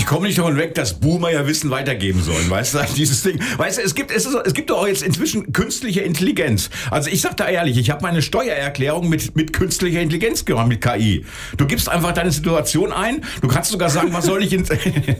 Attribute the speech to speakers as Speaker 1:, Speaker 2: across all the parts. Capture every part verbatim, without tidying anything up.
Speaker 1: komme nicht davon weg, dass Boomer ja Wissen weitergeben sollen, weißt du, dieses Ding. Weißt du, es gibt, es, ist, es gibt doch auch jetzt inzwischen künstliche Intelligenz. Also ich sag da ehrlich, ich habe meine Steuererklärung mit, mit künstlicher Intelligenz gemacht, mit K I. Du gibst einfach deine Situation ein, du kannst sogar sagen, was soll ich in,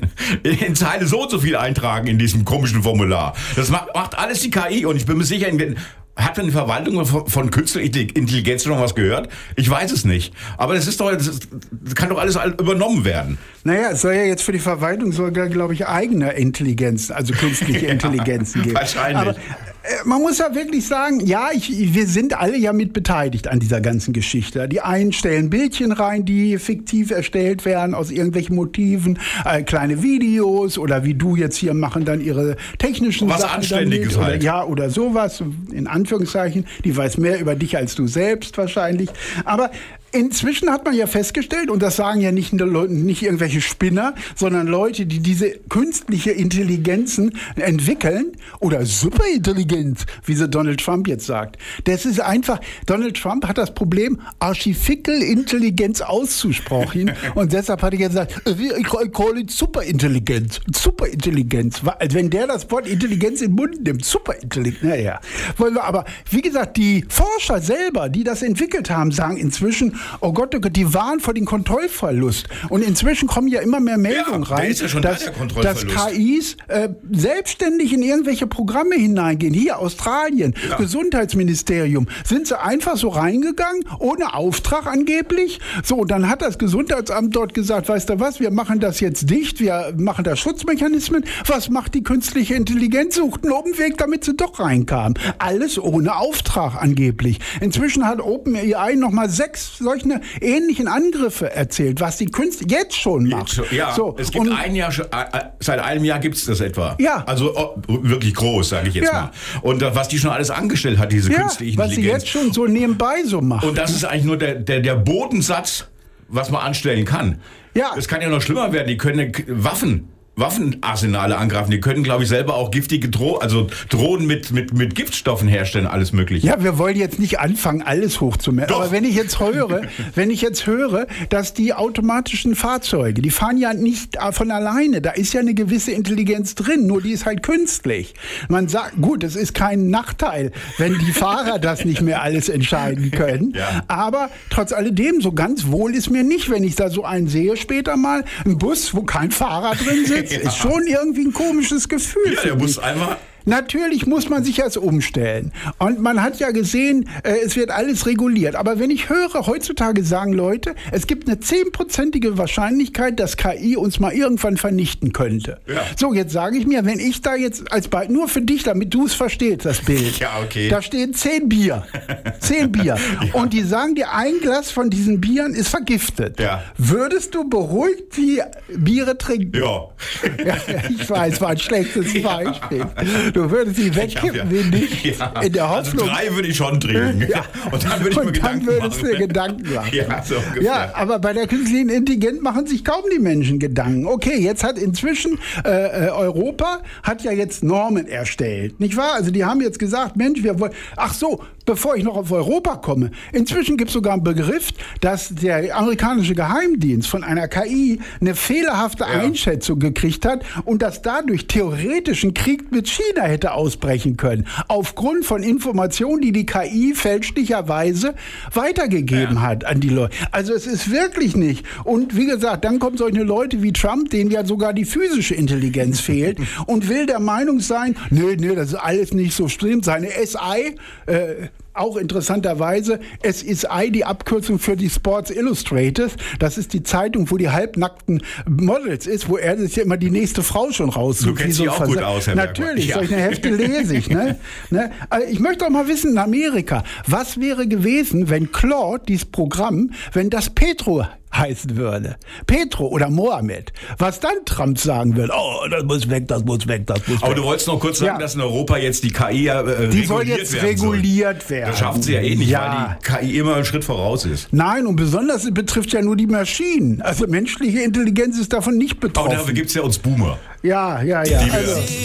Speaker 1: in Zeile so und so viel eintragen in diesem komischen Formular. Das macht, macht alles die K I und ich bin mir sicher, in, hat denn die Verwaltung von, von künstlicher Intelligenz noch was gehört? Ich weiß es nicht. Aber das ist doch, das, ist, das kann doch alles übernommen werden.
Speaker 2: Naja, es soll ja jetzt für die Verwaltung sogar, glaube ich, eigene Intelligenzen, also künstliche ja, Intelligenzen geben.
Speaker 1: Wahrscheinlich.
Speaker 2: Aber äh, man muss ja wirklich sagen, ja, ich, wir sind alle ja mit beteiligt an dieser ganzen Geschichte. Die einen stellen Bildchen rein, die fiktiv erstellt werden aus irgendwelchen Motiven, äh, kleine Videos oder wie du jetzt hier machen dann ihre technischen
Speaker 1: was
Speaker 2: Sachen
Speaker 1: Anständiges
Speaker 2: damit,
Speaker 1: halt.
Speaker 2: Oder, ja, oder sowas, in Anführungszeichen. Die weiß mehr über dich als du selbst wahrscheinlich. Aber inzwischen hat man ja festgestellt, und das sagen ja nicht, nicht irgendwelche Spinner, sondern Leute, die diese künstliche Intelligenzen entwickeln, oder Superintelligenz, wie sie Donald Trump jetzt sagt. Das ist einfach, Donald Trump hat das Problem, Artificial Intelligenz auszusprechen, und deshalb hat er gesagt, ich call it Superintelligenz, Superintelligenz. Wenn der das Wort Intelligenz in den Mund nimmt, Superintelligenz, naja. Aber wie gesagt, die Forscher selber, die das entwickelt haben, sagen inzwischen, oh Gott, oh Gott, die warnen vor dem Kontrollverlust. Und inzwischen kommen ja immer mehr Meldungen
Speaker 1: ja,
Speaker 2: rein,
Speaker 1: ist ja schon
Speaker 2: dass,
Speaker 1: da, der Kontrollverlust.
Speaker 2: dass K Is äh, selbstständig in irgendwelche Programme hineingehen. Hier Australien, ja. Gesundheitsministerium. Sind sie einfach so reingegangen, ohne Auftrag angeblich? So, und dann hat das Gesundheitsamt dort gesagt, weißt du was, wir machen das jetzt dicht, wir machen da Schutzmechanismen. Was macht die künstliche Intelligenz? Sucht einen Umweg, damit sie doch reinkamen. Alles ohne Auftrag angeblich. Inzwischen hat OpenAI nochmal sechs solche ähnlichen Angriffe erzählt, was die Künste jetzt schon macht.
Speaker 1: Ja,
Speaker 2: so,
Speaker 1: es gibt ein Jahr, seit einem Jahr gibt es das etwa.
Speaker 2: Ja.
Speaker 1: Also wirklich groß, sage ich jetzt ja. mal. Und was die schon alles angestellt hat, diese
Speaker 2: ja,
Speaker 1: künstliche
Speaker 2: was
Speaker 1: Intelligenz.
Speaker 2: Was sie jetzt schon so nebenbei so macht.
Speaker 1: Und das ist eigentlich nur der, der, der Bodensatz, was man anstellen kann.
Speaker 2: Ja.
Speaker 1: Es kann ja noch schlimmer werden, die können Waffen Waffenarsenale angreifen. Die können, glaube ich, selber auch giftige Dro- also Drohnen mit, mit, mit Giftstoffen herstellen, alles Mögliche.
Speaker 2: Ja, wir wollen jetzt nicht anfangen, alles hochzumessen. Aber wenn ich jetzt höre, wenn ich jetzt höre, dass die automatischen Fahrzeuge, die fahren ja nicht von alleine, da ist ja eine gewisse Intelligenz drin, nur die ist halt künstlich. Man sagt, gut, es ist kein Nachteil, wenn die Fahrer das nicht mehr alles entscheiden können. Ja. Aber trotz alledem, so ganz wohl ist mir nicht, wenn ich da so einen sehe später mal, ein Bus, wo kein Fahrer drin sitzt. Ja. Ist schon irgendwie ein komisches Gefühl.
Speaker 1: Ja, der muss einmal.
Speaker 2: Natürlich muss man sich jetzt umstellen. Und man hat ja gesehen, äh, es wird alles reguliert. Aber wenn ich höre, heutzutage sagen Leute, es gibt eine zehnprozentige Wahrscheinlichkeit, dass K I uns mal irgendwann vernichten könnte. Ja. So, jetzt sage ich mir, wenn ich da jetzt als Beispiel, nur für dich, damit du es verstehst, das Bild.
Speaker 1: Ja, okay.
Speaker 2: Da stehen zehn Bier. Zehn Bier. Ja. Und die sagen dir, ein Glas von diesen Bieren ist vergiftet. Ja. Würdest du beruhigt die Biere trinken?
Speaker 1: Ja.
Speaker 2: Ja, ich weiß, war ein schlechtes Beispiel. Du würdest sie wegkippen, ja, wie nicht, ja. in der Hoffnung.
Speaker 1: Also drei würde ich schon trinken. Ja. Und dann würde ich
Speaker 2: und
Speaker 1: mir Gedanken
Speaker 2: dann würdest
Speaker 1: machen.
Speaker 2: du dir Gedanken machen.
Speaker 1: Ja, so
Speaker 2: ja, aber bei der künstlichen Intelligenz machen sich kaum die Menschen Gedanken. Okay, jetzt hat inzwischen äh, Europa hat ja jetzt Normen erstellt, nicht wahr? Also die haben jetzt gesagt, Mensch, wir wollen, ach so, bevor ich noch auf Europa komme, inzwischen gibt es sogar einen Begriff, dass der amerikanische Geheimdienst von einer K I eine fehlerhafte ja. Einschätzung gekriegt hat und dass dadurch theoretisch ein Krieg mit China hätte ausbrechen können. Aufgrund von Informationen, die die K I fälschlicherweise weitergegeben ja. hat an die Leute. Also es ist wirklich nicht. Und wie gesagt, dann kommen solche Leute wie Trump, denen ja sogar die physische Intelligenz fehlt und will der Meinung sein, nee, nee, das ist alles nicht so schlimm. Seine S I, äh, auch interessanterweise, S I S, die Abkürzung für die Sports Illustrated, das ist die Zeitung, wo die halbnackten Models ist, wo er sich ja immer die nächste Frau schon raussucht.
Speaker 1: Du kennst
Speaker 2: so
Speaker 1: dich auch gut aus, Herr
Speaker 2: Natürlich,
Speaker 1: Bergmann.
Speaker 2: solche Hefte lese ich. Ne? Ne? Also ich möchte auch mal wissen, in Amerika, was wäre gewesen, wenn Claude, dieses Programm, wenn das Petro heißen würde. Petro oder Mohammed. Was dann Trump sagen würde, oh, das muss weg, das muss weg, das muss weg.
Speaker 1: Aber du wolltest noch kurz sagen, ja. dass in Europa jetzt die K I ja äh,
Speaker 2: die soll jetzt werden reguliert soll. werden.
Speaker 1: Das schafft sie ja eh nicht,
Speaker 2: ja.
Speaker 1: weil die K I immer einen Schritt voraus ist.
Speaker 2: Nein, und besonders es betrifft ja nur die Maschinen. Also menschliche Intelligenz ist davon nicht betroffen.
Speaker 1: Aber dafür gibt es ja uns Boomer.
Speaker 2: Ja, ja, ja.
Speaker 1: Die
Speaker 2: also.